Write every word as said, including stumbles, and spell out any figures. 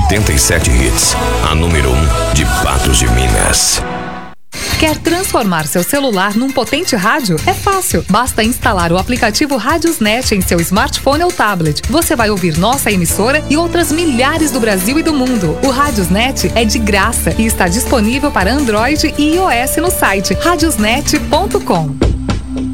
oitenta e sete Hits, a número um de Patos de Minas. Quer transformar seu celular num potente rádio? É fácil. Basta instalar o aplicativo Radiosnet em seu smartphone ou tablet. Você vai ouvir nossa emissora e outras milhares do Brasil e do mundo. O Radiosnet é de graça e está disponível para Android e iOS no site radiosnet ponto com.